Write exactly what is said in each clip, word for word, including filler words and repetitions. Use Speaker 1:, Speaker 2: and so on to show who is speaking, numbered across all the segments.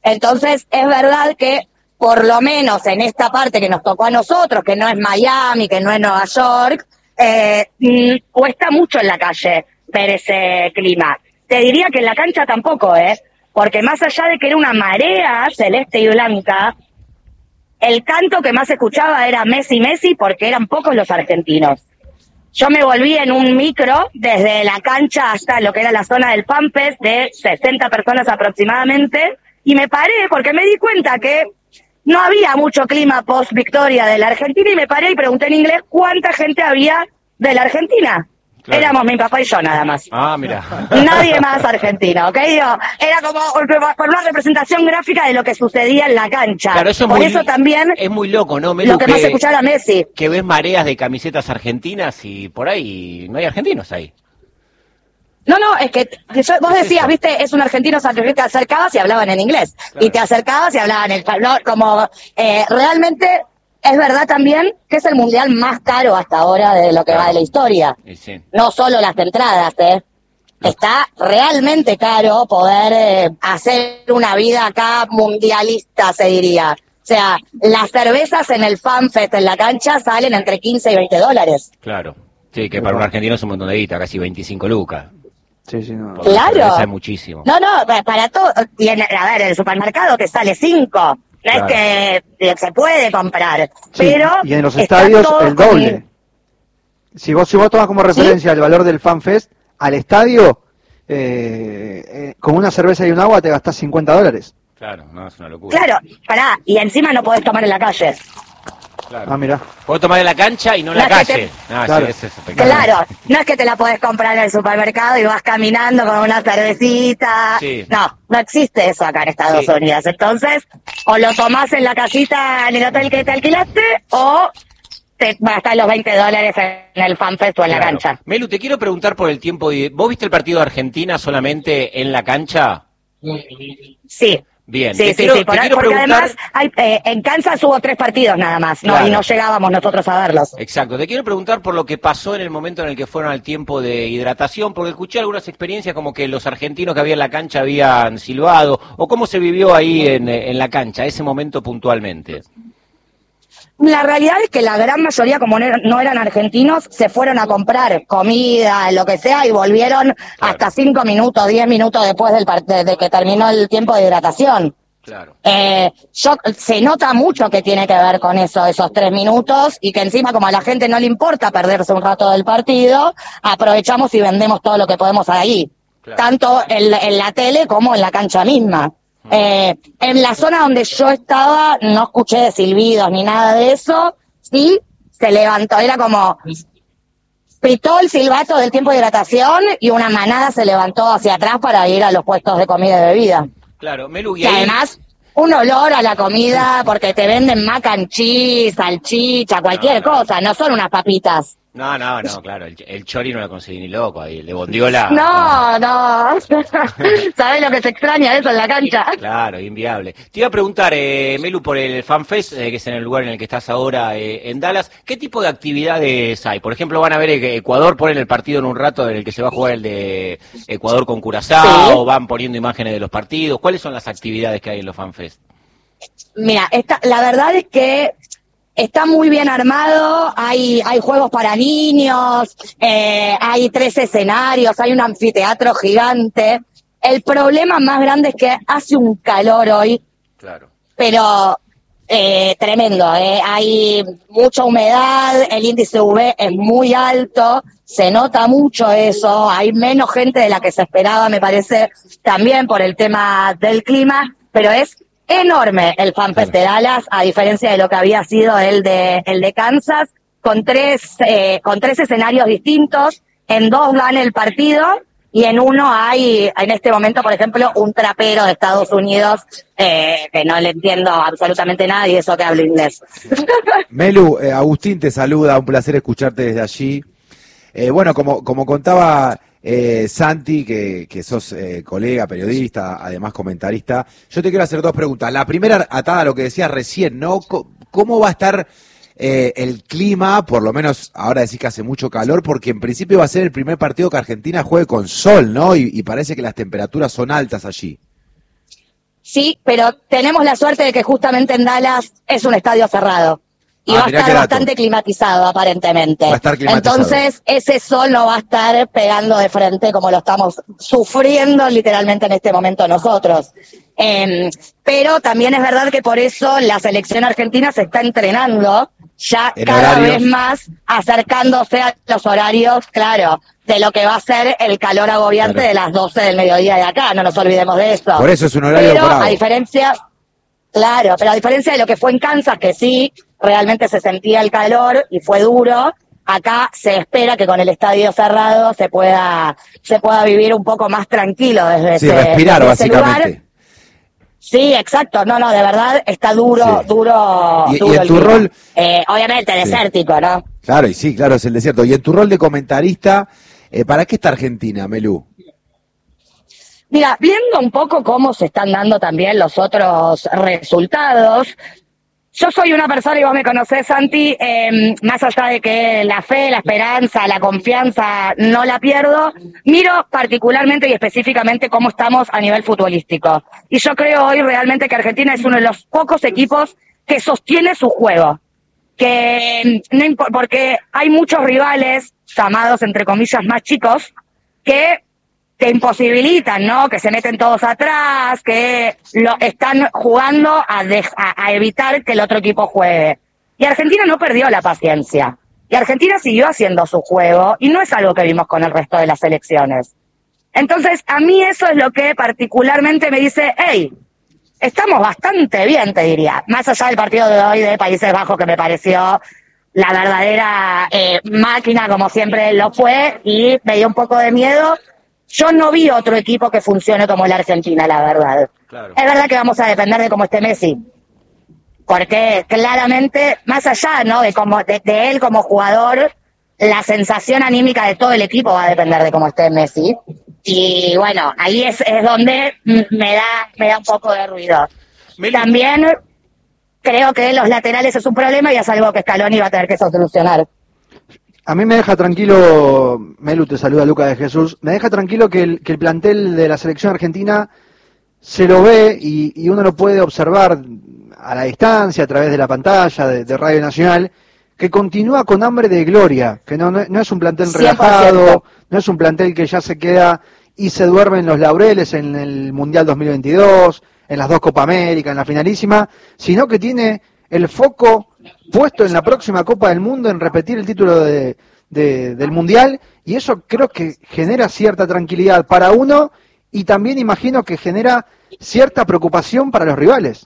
Speaker 1: Entonces, es verdad que, por lo menos en esta parte que nos tocó a nosotros, que no es Miami, que no es Nueva York, eh, mm, cuesta mucho en la calle ver ese clima. Te diría que en la cancha tampoco, ¿eh? Porque más allá de que era una marea celeste y blanca, el canto que más escuchaba era Messi, Messi, porque eran pocos los argentinos. Yo me volví en un micro desde la cancha hasta lo que era la zona del FanFest de sesenta personas aproximadamente, y me paré porque me di cuenta que no había mucho clima post-victoria de la Argentina, y me paré y pregunté en inglés cuánta gente había de la Argentina. Claro. Éramos mi papá y yo nada más.
Speaker 2: Ah, mira.
Speaker 1: Nadie más argentino, ¿ok? Digo, era como por una representación gráfica de lo que sucedía en la cancha.
Speaker 2: Claro, eso es
Speaker 1: por
Speaker 2: muy,
Speaker 1: eso también
Speaker 2: es muy loco, ¿no? Melu,
Speaker 1: lo que, que más escuchaba era Messi.
Speaker 2: Que ves mareas de camisetas argentinas y por ahí no hay argentinos ahí.
Speaker 1: No, no, es que yo, vos decías, viste, es un argentino, que te acercabas y hablaban en inglés. Claro. Y te acercabas y hablaban en español, como eh, realmente... Es verdad también que es el mundial más caro hasta ahora de lo que claro. va de la historia.
Speaker 2: Sí.
Speaker 1: No solo las entradas, ¿eh? No. Está realmente caro poder eh, hacer una vida acá mundialista, se diría. O sea, las cervezas en el FanFest, en la cancha, salen entre quince y veinte dólares.
Speaker 2: Claro. Sí, que para un argentino es un montón de guita, casi veinticinco lucas.
Speaker 3: Sí, sí, no.
Speaker 1: Claro.
Speaker 2: Es muchísimo.
Speaker 1: No, no, para todo. Y en, a ver, en el supermercado te sale cinco. No claro. es que se puede comprar, sí, pero...
Speaker 3: Y en los estadios el doble. Con... Si vos si vos tomás como referencia ¿Sí? el valor del FanFest, al estadio, eh, eh, con una cerveza y un agua te gastás cincuenta dólares.
Speaker 2: Claro, no, es una locura.
Speaker 1: Claro, pará, y encima no podés tomar en la calle.
Speaker 2: Claro.
Speaker 3: Ah, mira.
Speaker 2: Puedo tomar en la cancha y no en no la calle.
Speaker 1: Te...
Speaker 2: No,
Speaker 1: claro.
Speaker 2: Sí, es
Speaker 1: claro, no es que te la podés comprar en el supermercado y vas caminando con una cervecita. Sí. No, no existe eso acá en Estados sí. Unidos. Entonces, o lo tomás en la casita en el hotel que te alquilaste, o te gastas los veinte dólares en el FanFest o en claro. la cancha.
Speaker 2: Melu, te quiero preguntar por el tiempo. De... ¿Vos viste el partido de Argentina solamente en la cancha?
Speaker 1: Sí.
Speaker 2: Bien,
Speaker 1: sí,
Speaker 2: te
Speaker 1: sí,
Speaker 2: quiero,
Speaker 1: sí,
Speaker 2: te
Speaker 1: por,
Speaker 2: quiero
Speaker 1: porque
Speaker 2: preguntar...
Speaker 1: además hay, eh, en Kansas hubo tres partidos nada más, ¿no?
Speaker 2: Claro.
Speaker 1: Y no llegábamos nosotros a verlos.
Speaker 2: Exacto, te quiero preguntar por lo que pasó en el momento en el que fueron al tiempo de hidratación, porque escuché algunas experiencias como que los argentinos que había en la cancha habían silbado, o cómo se vivió ahí en, en la cancha, ese momento puntualmente.
Speaker 1: La realidad es que la gran mayoría, como no eran argentinos, se fueron a comprar comida, lo que sea, y volvieron claro. hasta cinco minutos, diez minutos después del de, de que terminó el tiempo de hidratación.
Speaker 2: Claro.
Speaker 1: Eh, yo, se nota mucho que tiene que ver con eso, esos tres minutos, y que encima, como a la gente no le importa perderse un rato del partido, aprovechamos y vendemos todo lo que podemos ahí. Claro. Tanto en, en la tele como en la cancha misma. Eh, en la zona donde yo estaba no escuché de silbidos ni nada de eso, sí se levantó, era como pitó el silbato del tiempo de hidratación y una manada se levantó hacia atrás para ir a los puestos de comida y bebida.
Speaker 2: Claro, Melu, y,
Speaker 1: y
Speaker 2: ahí...
Speaker 1: además un olor a la comida porque te venden mac and cheese, salchicha, cualquier no, no. cosa, no son unas papitas.
Speaker 2: No, no, no, claro, el, el chori no lo conseguí ni loco ahí, el de bondiola.
Speaker 1: No, no, ¿sabés lo que se extraña eso en la cancha?
Speaker 2: Claro, inviable. Te iba a preguntar, eh, Melu, por el FanFest, eh, que es en el lugar en el que estás ahora eh, en Dallas, ¿qué tipo de actividades hay? Por ejemplo, van a ver Ecuador, ponen el partido en un rato en el que se va a jugar el de Ecuador con Curazao, ¿sí? Van poniendo imágenes de los partidos. ¿Cuáles son las actividades que hay en los FanFest?
Speaker 1: Mira, esta, la verdad es que está muy bien armado, hay hay juegos para niños, eh, hay tres escenarios, hay un anfiteatro gigante. El problema más grande es que hace un calor hoy,
Speaker 2: claro.
Speaker 1: pero eh, tremendo, eh. Hay mucha humedad, el índice U V es muy alto, se nota mucho eso, hay menos gente de la que se esperaba, me parece, también por el tema del clima, pero es enorme el FanFest de Dallas, a diferencia de lo que había sido el de el de Kansas, con tres eh, con tres escenarios distintos. En dos van el partido y en uno hay, en este momento, por ejemplo, un trapero de Estados Unidos eh, que no le entiendo absolutamente nada y eso que hablo inglés.
Speaker 4: Melu, eh, Agustín te saluda, un placer escucharte desde allí. Eh, bueno, como como contaba Eh, Santi, que, que sos eh, colega, periodista, además comentarista, yo te quiero hacer dos preguntas. La primera, atada a lo que decías recién, ¿no? ¿Cómo va a estar eh, el clima? Por lo menos ahora decís que hace mucho calor, porque en principio va a ser el primer partido que Argentina juegue con sol, ¿no? Y, y parece que las temperaturas son altas allí.
Speaker 1: sí, pero tenemos la suerte de que justamente en Dallas es un estadio cerrado. Y
Speaker 4: Ah,
Speaker 1: va a
Speaker 4: mirá
Speaker 1: estar
Speaker 4: qué dato.
Speaker 1: bastante climatizado, aparentemente.
Speaker 4: Va a estar climatizado.
Speaker 1: Entonces, ese sol no va a estar pegando de frente como lo estamos sufriendo literalmente en este momento nosotros. Eh, pero también es verdad que por eso la selección argentina se está entrenando ya
Speaker 4: En
Speaker 1: cada
Speaker 4: horarios.
Speaker 1: vez más acercándose a los horarios, claro, de lo que va a ser el calor agobiante
Speaker 4: Claro.
Speaker 1: de las doce del mediodía de acá, no nos olvidemos de eso.
Speaker 4: Por eso es un horario
Speaker 1: Pero
Speaker 4: bravo.
Speaker 1: a diferencia, claro, pero a diferencia de lo que fue en Kansas, que sí, realmente se sentía el calor y fue duro, acá se espera que con el estadio cerrado se pueda se pueda vivir un poco más tranquilo desde
Speaker 4: Sí,
Speaker 1: ese,
Speaker 4: respirar
Speaker 1: desde ese
Speaker 4: básicamente.
Speaker 1: lugar. Sí, exacto, no, no, de verdad está duro,
Speaker 4: Sí.
Speaker 1: duro,
Speaker 4: Y- y
Speaker 1: duro
Speaker 4: en
Speaker 1: el
Speaker 4: tu
Speaker 1: clima.
Speaker 4: rol-
Speaker 1: Eh, obviamente
Speaker 4: Sí.
Speaker 1: desértico, ¿no?
Speaker 4: Claro, y sí, claro, es el desierto. Y en tu rol de comentarista, eh, ¿para qué está Argentina, Melu?
Speaker 1: Mira, viendo un poco cómo se están dando también los otros resultados, yo soy una persona, y vos me conocés, Santi, eh, más allá de que la fe, la esperanza, la confianza no la pierdo, miro particularmente y específicamente cómo estamos a nivel futbolístico. Y yo creo hoy realmente que Argentina es uno de los pocos equipos que sostiene su juego. Que no impo- porque hay muchos rivales, llamados entre comillas más chicos, que te imposibilitan, ¿no? Que se meten todos atrás, que lo están jugando a, de- a, a evitar que el otro equipo juegue. Y Argentina no perdió la paciencia. Y Argentina siguió haciendo su juego, y no es algo que vimos con el resto de las selecciones. Entonces, a mí eso es lo que particularmente me dice, hey, estamos bastante bien, te diría. Más allá del partido de hoy de Países Bajos, que me pareció la verdadera eh, máquina, como siempre lo fue, y me dio un poco de miedo. Yo no vi otro equipo que funcione como la Argentina, la verdad.
Speaker 2: Claro.
Speaker 1: Es verdad que vamos a depender de cómo esté Messi. Porque claramente, más allá, ¿no? De cómo, de, de él como jugador, la sensación anímica de todo el equipo va a depender de cómo esté Messi. Y bueno, ahí es, es donde mm, me da, me da un poco de ruido.
Speaker 2: Melu,
Speaker 1: También creo que los laterales es un problema y es algo que Scaloni va a tener que solucionar.
Speaker 3: A mí me deja tranquilo, Melu, te saluda Lucas de Jesús, me deja tranquilo que el, que el plantel de la selección argentina se lo ve y, y uno lo puede observar a la distancia, a través de la pantalla de, de Radio Nacional, que continúa con hambre de gloria, que no, no, no es un plantel
Speaker 1: cien por ciento.
Speaker 3: relajado, no es un plantel que ya se queda y se duerme en los laureles en el Mundial dos mil veintidós, en las dos Copa América, en la finalísima, sino que tiene el foco puesto en la próxima Copa del Mundo, en repetir el título de, de, del Mundial, y eso creo que genera cierta tranquilidad para uno y también imagino que genera cierta preocupación para los rivales.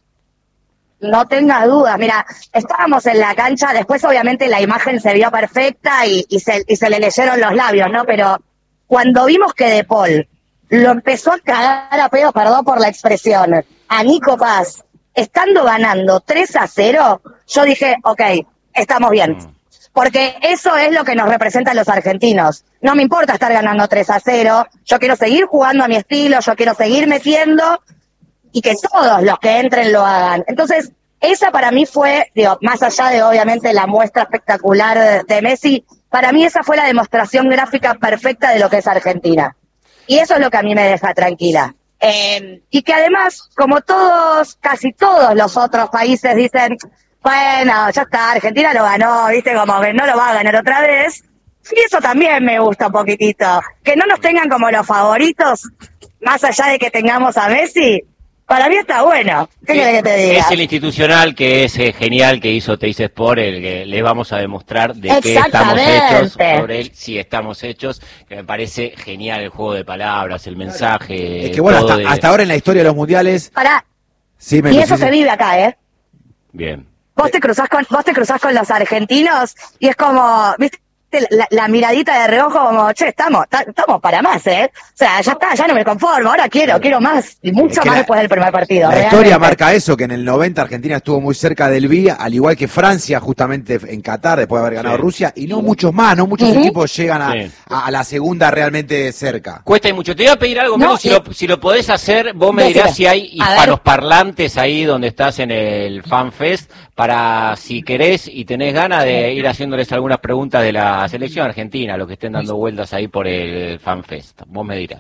Speaker 1: No tengas dudas, mira, estábamos en la cancha, después obviamente la imagen se vio perfecta y, y, se, y se le leyeron los labios, ¿no? Pero cuando vimos que De Paul lo empezó a cagar a pedo, perdón por la expresión, a Nico Paz, estando ganando tres a cero, yo dije, ok, estamos bien. Porque eso es lo que nos representa a los argentinos. No me importa estar ganando tres a cero, yo quiero seguir jugando a mi estilo, yo quiero seguir metiendo y que todos los que entren lo hagan. Entonces, esa para mí fue, digo, más allá de obviamente la muestra espectacular de, de Messi, para mí esa fue la demostración gráfica perfecta de lo que es Argentina. Y eso es lo que a mí me deja tranquila. Eh, y que además, como todos, casi todos los otros países dicen, bueno, ya está, Argentina lo ganó, viste, como que no lo va a ganar otra vez. Y eso también me gusta un poquitito. Que no nos tengan como los favoritos, más allá de que tengamos a Messi, para mí está bueno. ¿Qué
Speaker 2: Sí,
Speaker 1: querés que te diga?
Speaker 2: es el institucional que es eh, genial que hizo Teis Sport, el que les vamos a demostrar de qué estamos hechos,
Speaker 1: Exactamente.
Speaker 2: sobre él sí estamos hechos, que me parece genial el juego de palabras, el mensaje.
Speaker 4: Es que bueno,
Speaker 2: todo
Speaker 4: hasta,
Speaker 2: de-
Speaker 4: hasta ahora en la historia de los mundiales...
Speaker 1: Pará,
Speaker 4: Sí,
Speaker 1: y
Speaker 4: Melu,
Speaker 1: eso
Speaker 4: sí,
Speaker 1: se
Speaker 4: sí.
Speaker 1: vive acá, ¿eh?
Speaker 2: Bien.
Speaker 1: Vos te cruzás con, vos te cruzás con los argentinos y es como, viste, la, la miradita de reojo como, che, estamos, ta- estamos para más, ¿eh? O sea, ya está, ya no me conformo, ahora quiero, quiero más, y mucho
Speaker 4: Es que
Speaker 1: más
Speaker 4: la-
Speaker 1: después del primer partido.
Speaker 4: La
Speaker 1: realmente.
Speaker 4: historia marca eso, que en el noventa Argentina estuvo muy cerca del B I, al igual que Francia, justamente en Qatar, después de haber ganado
Speaker 2: Sí.
Speaker 4: Rusia, y no muchos más, no muchos
Speaker 1: Ujú.
Speaker 4: equipos llegan a,
Speaker 2: Sí.
Speaker 4: a- a la segunda realmente cerca.
Speaker 2: Cuesta y mucho. Te voy a pedir algo,
Speaker 1: No,
Speaker 2: Melu, si,
Speaker 1: eh,
Speaker 2: lo, si lo podés hacer, vos me
Speaker 1: decime.
Speaker 2: dirás si hay
Speaker 1: A ver.
Speaker 2: hispanos parlantes ahí donde estás en el FanFest, para si querés y tenés ganas de ir haciéndoles algunas preguntas de la selección argentina, los que estén dando vueltas ahí por el FanFest. Vos me dirás.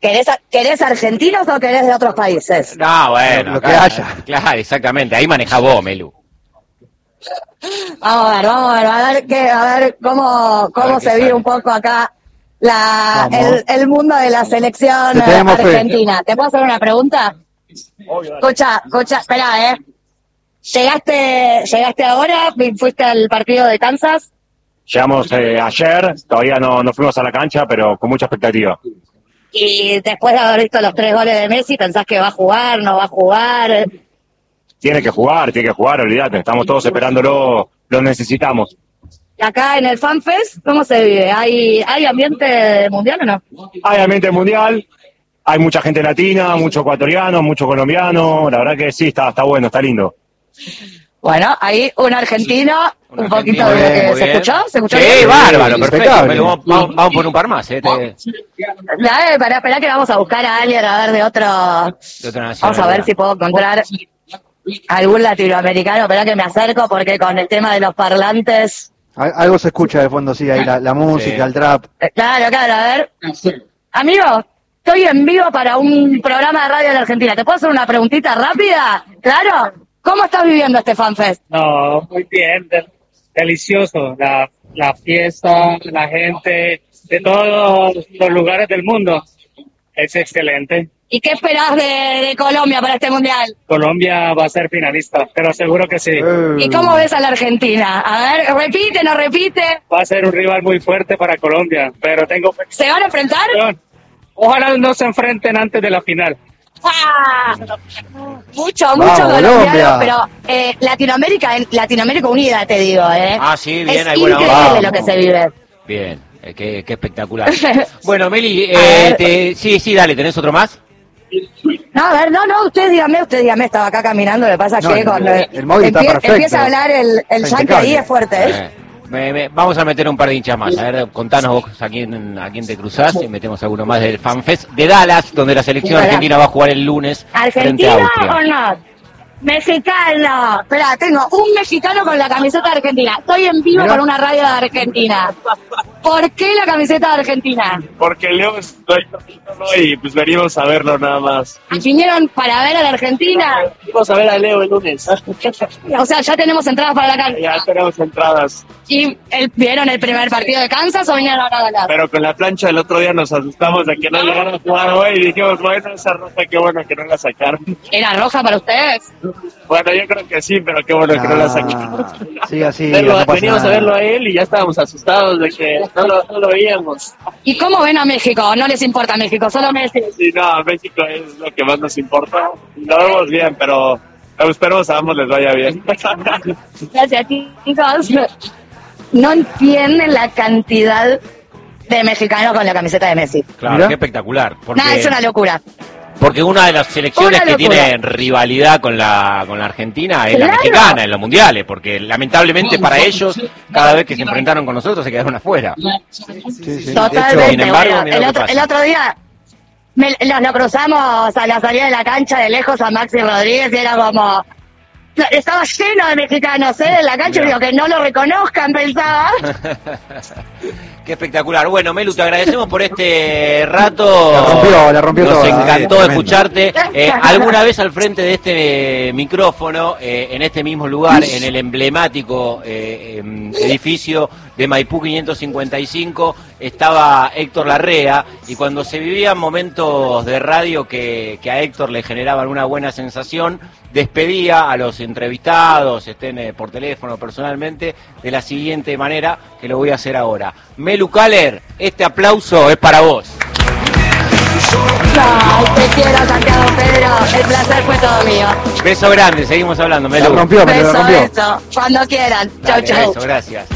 Speaker 1: ¿Querés, ¿Querés argentinos o querés de otros países?
Speaker 2: No, bueno.
Speaker 3: Lo que
Speaker 2: acá-
Speaker 3: haya.
Speaker 2: Claro, exactamente. Ahí maneja vos, Melu.
Speaker 1: Vamos a ver, vamos a ver, a ver, qué, a ver cómo,
Speaker 2: A ver
Speaker 1: cómo
Speaker 2: qué
Speaker 1: se vive
Speaker 2: sale.
Speaker 1: un poco acá la,
Speaker 3: Vamos.
Speaker 1: el, el mundo de la selección
Speaker 3: Te tenemos fe.
Speaker 1: argentina. ¿Te puedo hacer una pregunta? Escucha, escucha, espera, ¿eh? ¿Llegaste, llegaste ahora? ¿Fuiste al partido de Kansas?
Speaker 5: Llegamos eh, ayer, todavía no, no fuimos a la cancha, pero con mucha expectativa.
Speaker 1: Y después de haber visto los tres goles de Messi, ¿pensás que va a jugar, no va a jugar?
Speaker 5: Tiene que jugar, tiene que jugar, olvídate, estamos todos esperándolo, lo necesitamos.
Speaker 1: Acá en el FanFest, ¿cómo se vive? ¿Hay, hay ambiente mundial o no?
Speaker 5: Hay ambiente mundial, hay mucha gente latina, mucho ecuatoriano, mucho colombiano, la verdad que sí, está, está bueno, está lindo.
Speaker 1: Bueno, ahí un argentino,
Speaker 2: Un
Speaker 1: un,
Speaker 2: argentino,
Speaker 1: poquito de lo
Speaker 3: bien,
Speaker 1: que
Speaker 2: muy
Speaker 1: se
Speaker 2: bien.
Speaker 1: escuchó, ¿se escuchó
Speaker 2: Sí,
Speaker 1: bien?
Speaker 2: bárbaro, perfecto.
Speaker 3: Impecable.
Speaker 2: Melu, vamos, vamos- vamos por un par más, ¿eh? De,
Speaker 1: Eh, para esperar que vamos a buscar a alguien, a ver, de otro...
Speaker 2: de otra nacionalidad.
Speaker 1: Vamos a ver si puedo encontrar algún latinoamericano, espera que me acerco, porque con el tema de los parlantes...
Speaker 3: Al- Algo se escucha de fondo, sí, ahí la, la música,
Speaker 2: Sí.
Speaker 3: el trap.
Speaker 1: Eh, Claro, claro, a ver. Amigo, estoy en vivo para un programa de radio en Argentina. ¿Te puedo hacer una preguntita rápida? Claro. ¿Cómo estás viviendo este FanFest?
Speaker 6: No, muy bien, del- delicioso. La, la fiesta, la gente de todos los lugares del mundo. Es excelente.
Speaker 1: ¿Y qué esperás de, de Colombia para este mundial?
Speaker 6: Colombia va a ser finalista, pero seguro que sí.
Speaker 3: Eh,
Speaker 1: ¿Y cómo ves a la Argentina? A ver, repite, no repite.
Speaker 6: Va a ser un rival muy fuerte para Colombia, pero tengo fe.
Speaker 1: ¿Se van a enfrentar?
Speaker 6: Ojalá no se enfrenten antes de la final.
Speaker 1: ¡Ah! Mucho,
Speaker 3: Vamos,
Speaker 1: mucho colombiano,
Speaker 3: Colombia.
Speaker 1: pero eh, Latinoamérica, en Latinoamérica unida, te digo, ¿eh?
Speaker 2: Ah, sí, bien,
Speaker 1: es
Speaker 2: hay buena
Speaker 1: increíble
Speaker 2: onda.
Speaker 1: lo que se vive.
Speaker 2: Bien, eh, qué, qué espectacular. Bueno, Meli,
Speaker 1: A
Speaker 2: eh,
Speaker 1: ver.
Speaker 2: te- sí, sí, dale, ¿tenés otro más?
Speaker 1: No, a ver, no, no, usted dígame, usted dígame, estaba acá caminando, le pasa
Speaker 3: No,
Speaker 1: que
Speaker 3: el-
Speaker 1: cuando
Speaker 3: el móvil está perfecto.
Speaker 1: empieza a hablar el, el
Speaker 3: Está
Speaker 1: yankee ahí
Speaker 3: impecable.
Speaker 1: es fuerte, ¿eh?
Speaker 2: Eh, me- me- vamos a meter un par de hinchas más. A ver, contanos vos a quién, a quién te cruzás y metemos alguno más del FanFest de Dallas, donde la selección
Speaker 1: Dallas.
Speaker 2: argentina va a jugar el lunes frente
Speaker 1: ¿Argentina
Speaker 2: a Austria.
Speaker 1: o no? Mexicano. Espera, tengo un mexicano con la camiseta de Argentina. Estoy en vivo
Speaker 3: Mirá.
Speaker 1: con una radio de Argentina. ¿Por qué la camiseta de Argentina?
Speaker 7: Porque Leo está invitando y pues venimos a verlo nada más.
Speaker 1: ¿Vinieron para ver a la Argentina?
Speaker 7: Vamos a ver a Leo el lunes.
Speaker 1: O sea, ya tenemos entradas para la cancha.
Speaker 7: Ya tenemos entradas.
Speaker 1: ¿Y el- vieron el primer partido de Kansas o vinieron a ganar?
Speaker 7: Pero con la plancha el otro día nos asustamos de que no llegaran a jugar hoy y dijimos, bueno, esa roja, qué bueno que no la sacaron.
Speaker 1: ¿Era roja para ustedes?
Speaker 7: Bueno, yo creo que sí, pero qué bueno que no la sacaron.
Speaker 3: Ah, sigue así,
Speaker 7: Verlo-
Speaker 3: no pasa
Speaker 7: veníamos
Speaker 3: nada.
Speaker 7: a verlo a él y ya estábamos asustados de que no lo, no lo veíamos.
Speaker 1: ¿Y cómo ven a México? No les importa México, solo Messi.
Speaker 7: Sí, no, México es lo que más nos importa. Lo vemos bien, pero esperemos a ambos les vaya bien.
Speaker 1: Gracias, chicos. No entienden la cantidad de mexicanos con la camiseta de Messi.
Speaker 2: Claro,
Speaker 3: Mirá.
Speaker 2: qué espectacular. Porque,
Speaker 1: No, es una locura.
Speaker 2: porque una de las selecciones
Speaker 1: Una
Speaker 2: que
Speaker 1: locura.
Speaker 2: tiene rivalidad con la, con la Argentina es la
Speaker 1: Claro.
Speaker 2: mexicana en los mundiales, porque lamentablemente para ellos, cada vez que se enfrentaron con nosotros se quedaron afuera.
Speaker 3: Sí, sí.
Speaker 1: Totalmente.
Speaker 2: sin embargo,
Speaker 1: Bueno,
Speaker 2: mira
Speaker 1: el,
Speaker 2: lo que
Speaker 1: otro,
Speaker 2: pasa.
Speaker 1: el otro día me- nos lo cruzamos a la salida de la cancha de lejos a Maxi Rodríguez y era como... Estaba lleno de mexicanos, ¿eh? En la cancha,
Speaker 2: Mirá.
Speaker 1: digo que no lo reconozcan, pensaba.
Speaker 2: Qué espectacular. Bueno, Melu, te agradecemos por este rato.
Speaker 3: La rompió, la rompió
Speaker 2: Nos
Speaker 3: toda,
Speaker 2: encantó
Speaker 4: eh, tremendo.
Speaker 2: escucharte. Eh, alguna vez al frente de este micrófono, eh, en este mismo lugar, en el emblemático eh, em, edificio de Maipú quinientos cincuenta y cinco, estaba Héctor Larrea, y cuando se vivían momentos de radio que, que a Héctor le generaban una buena sensación, despedía a los entrevistados, estén eh, por teléfono personalmente, de la siguiente manera, que lo voy a hacer ahora. Melu Caler, este aplauso es para vos.
Speaker 1: Ay, te quiero, Santiago Pedro. El placer fue todo mío.
Speaker 2: Beso grande, seguimos hablando,
Speaker 3: La
Speaker 2: Melu.
Speaker 3: rompió, me la
Speaker 1: Beso,
Speaker 3: rompió.
Speaker 1: beso. Cuando quieran. Chau,
Speaker 2: Dale,
Speaker 1: chau.
Speaker 2: beso, gracias.